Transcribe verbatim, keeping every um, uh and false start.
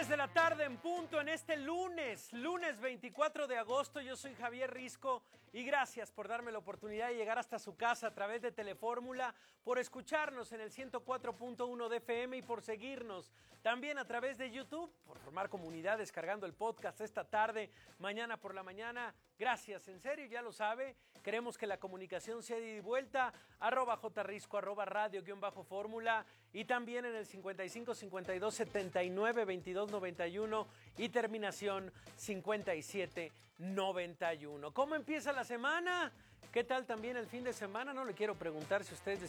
tres de la tarde en punto en este lunes, lunes veinticuatro de agosto. Yo soy Javier Risco y gracias por darme la oportunidad de llegar hasta su casa a través de Telefórmula, por escucharnos en el ciento cuatro punto uno de F M y por seguirnos también a través de YouTube, por formar comunidad descargando el podcast esta tarde, mañana por la mañana. Gracias, en serio, ya lo sabe. Queremos que la comunicación sea de ida y vuelta. Arroba jrisco, arroba radio, guión bajo fórmula. Y también en el cincuenta y cinco, cincuenta y dos, setenta y nueve, veintidós, noventa y uno y terminación cincuenta y siete, noventa y uno. ¿Cómo empieza la semana? ¿Qué tal también el fin de semana? No le quiero preguntar si ustedes